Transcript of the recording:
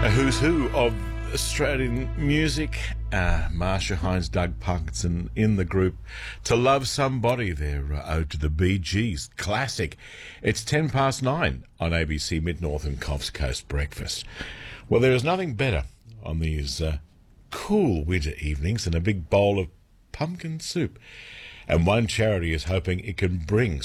A who's who of Australian music. Marsha Hines, Doug Parkinson in the group. To Love Somebody, their ode to the Bee Gees. Classic. It's 9:10 on ABC Mid-North and Coffs Coast Breakfast. Well, there is nothing better on these cool winter evenings than a big bowl of pumpkin soup. And one charity is hoping it can bring